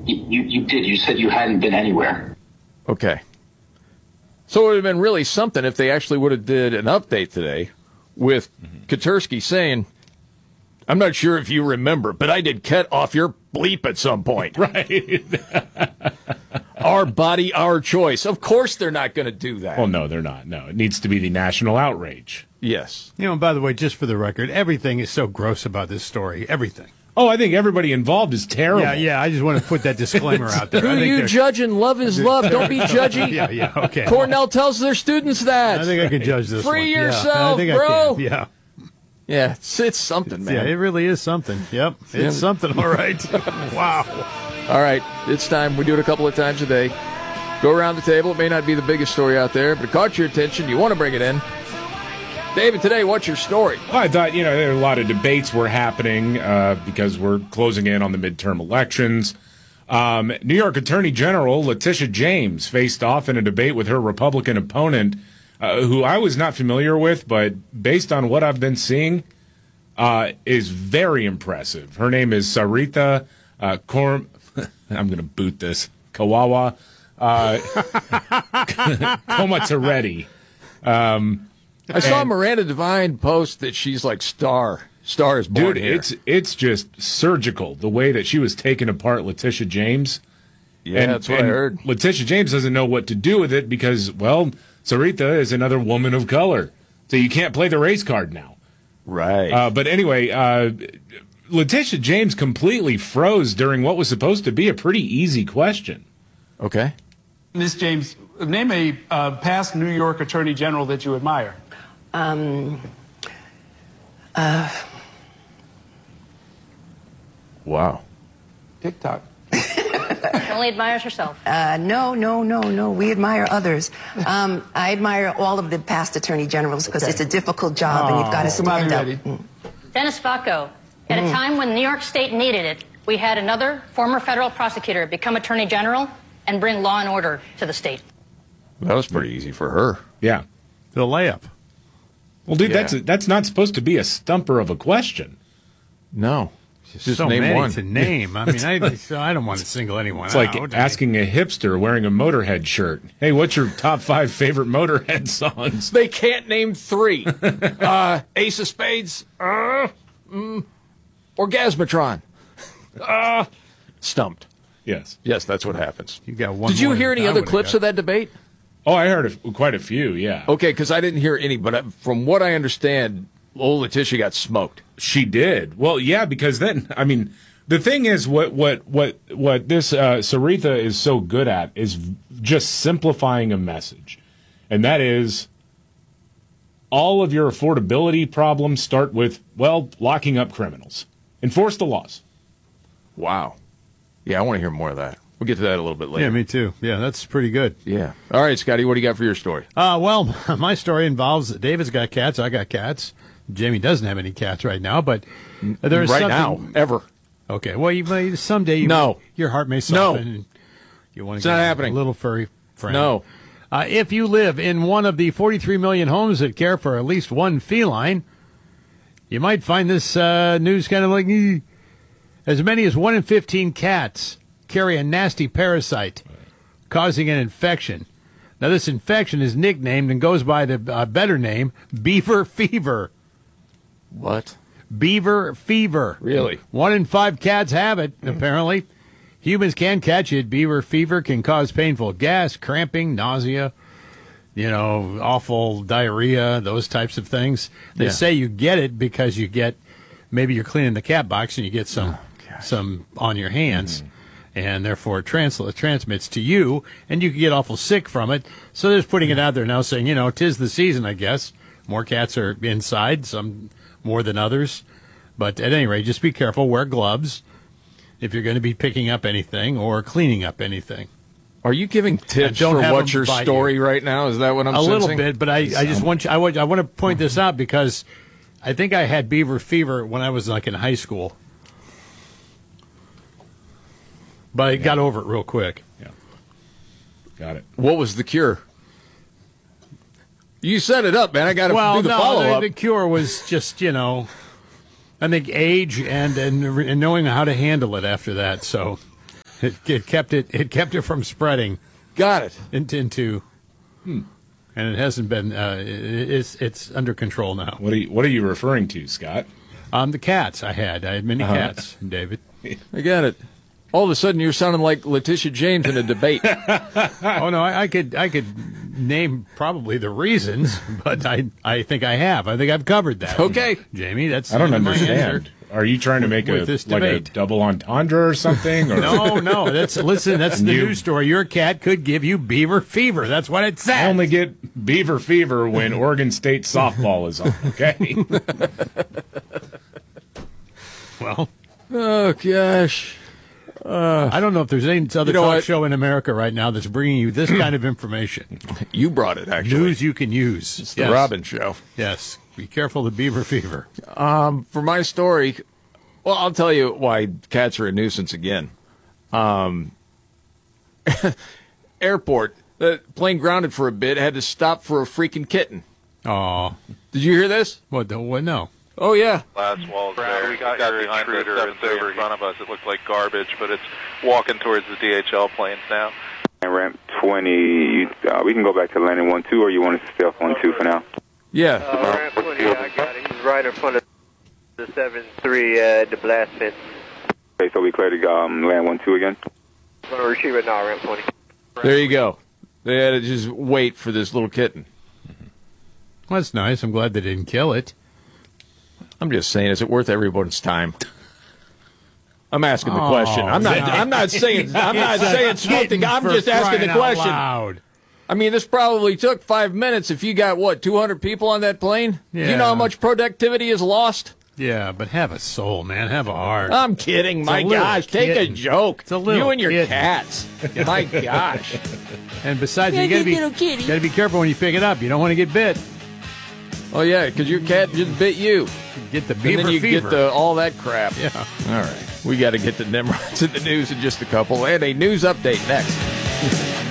You did. You said you hadn't been anywhere. Okay. So it would have been really something if they actually would have did an update today with Katursky saying, I'm not sure if you remember, but I did cut off your bleep at some point. Right. Our body, our choice. Of course they're not going to do that. Well, no, they're not. No, it needs to be the national outrage. Yes. You know, by the way, just for the record, everything is so gross about this story. Everything. Oh, I think everybody involved is terrible. Yeah, I just want to put that disclaimer out there. Who you judging? Love is love. Don't be judgy. Yeah, okay. Cornell tells their students that. I think I can judge this Free one. yourself, I think bro. I can. Yeah. Yeah, it's something, man. Yeah, it really is something. Yep, it's something, all right. Wow. All right, it's time. We do it a couple of times a day. Go around the table. It may not be the biggest story out there, but it caught your attention. You want to bring it in. David, today, what's your story? Well, I thought, there are a lot of debates were happening because we're closing in on the midterm elections. New York Attorney General Letitia James faced off in a debate with her Republican opponent, who I was not familiar with, but based on what I've been seeing, is very impressive. Her name is Sarita I'm going to boot this. Kawawa Komatsureddy. I saw Miranda Devine post that she's like Star is born here. Dude, it's just surgical, the way that she was taking apart Letitia James. Yeah, that's what I heard. Letitia James doesn't know what to do with it because, well, Sarita is another woman of color. So you can't play the race card now. Right. But anyway, Letitia James completely froze during what was supposed to be a pretty easy question. Okay. Ms. James, name a past New York Attorney General that you admire. Wow. TikTok. Only admires herself. No. We admire others. I admire all of the past attorney generals because it's a difficult job and you've got to stand up. Dennis Falco. At a time when New York State needed it, we had another former federal prosecutor become attorney general and bring law and order to the state. That was pretty easy for her. Yeah. The layup. Well, dude, that's not supposed to be a stumper of a question. No. Just so name many one. to name. I mean, I don't want to single anyone It's out. like asking a hipster wearing a Motorhead shirt, hey, what's your top 5 favorite Motorhead songs? They can't name 3. Ace of Spades, Orgasmatron. Stumped. Yes. Yes, that's what happens. You got one. Did you more hear than any I other would've clips got. of that debate? Oh, I heard quite a few, yeah. Okay, because I didn't hear any, but from what I understand, old Letitia got smoked. She did. Well, yeah, because then, I mean, the thing is, what this Sarita is so good at is just simplifying a message. And that is, all of your affordability problems start with, well, locking up criminals. Enforce the laws. Wow. Yeah, I want to hear more of that. We'll get to that a little bit later. Yeah, me too. Yeah, that's pretty good. Yeah. All right, Scotty, what do you got for your story? Well, my story involves David's got cats. I got cats. Jamie doesn't have any cats right now, but there's right something... now, ever. Okay, well, someday your heart may soften. And you want to it's get not happening. A little furry friend. No. If you live in one of the 43 million homes that care for at least one feline, you might find this news kind of like, as many as 1 in 15 cats carry a nasty parasite, causing an infection. Now, this infection is nicknamed and goes by the better name, beaver fever. What? Beaver fever. Really? 1 in 5 cats have it, apparently. Humans can catch it. Beaver fever can cause painful gas, cramping, nausea, awful diarrhea, those types of things. They say you get it because maybe you're cleaning the cat box and you get some on your hands. And therefore it transmits to you, and you can get awful sick from it. So they're just putting it out there now saying, 'tis the season, I guess. More cats are inside, some more than others. But at any rate, just be careful. Wear gloves if you're going to be picking up anything or cleaning up anything. Are you giving tips for what's your story right now? Is that what I'm sensing? A little bit, but I just want I want to point this out because I think I had beaver fever when I was like in high school. But I got over it real quick. Yeah. Got it. What was the cure? You set it up, man. I got to do the follow-up. The cure was just, I think age and knowing how to handle it after that. So It kept it from spreading Got it. into and it hasn't been. It's under control now. What are you referring to, Scott? The cats I had many cats, David. I got it. All of a sudden, you're sounding like Letitia James in a debate. Oh no, I could name probably the reasons, but I think I have. I think I've covered that. Okay, Jamie, that's I don't my understand. answer. Are you trying to make With this a debate. double entendre or something? Or? No, that's the news story. Your cat could give you beaver fever. That's what it says. I only get beaver fever when Oregon State softball is on, okay? Well, oh gosh. I don't know if there's any other You know talk what? show in America right now that's bringing you this kind of information. You brought it, actually. News you can use. It's the Robin Show. Yes. Be careful of beaver fever. For my story, well, I'll tell you why cats are a nuisance again. Airport. The plane grounded for a bit, had to stop for a freaking kitten. Oh, Did you hear this? what? No. Oh, yeah. Last wall's there. We got your behind the 730 in front of us. It looks like garbage, but it's walking towards the DHL planes now. Ramp 20, we can go back to landing 1-2, or you want us to stay off 1-2 for now? Yeah. Ramp 20, I got it. He's right in front of the 7-3, the blast fence. Okay, so we clear to land 1-2 again? Going to retrieve it now, Ramp 20. There you go. They had to just wait for this little kitten. Well, that's nice. I'm glad they didn't kill it. I'm just saying, is it worth everyone's time? I'm asking the question. I'm not saying something. I'm just asking the question. Loud. I mean, this probably took 5 minutes. If you got 200 people on that plane, do you know how Yeah. much productivity is lost? Yeah, but have a soul, man. Have a heart. I'm kidding. My a little gosh, take a kitten. joke. It's a little you and your kitten. cats. My gosh. And besides, you gotta be careful when you pick it up. You don't want to get bit. Oh yeah, because your cat just bit you. Get the And beaver then you fever. get all that crap. Yeah. All right. We got to get to Nimrods in the news in just a couple. And a news update next.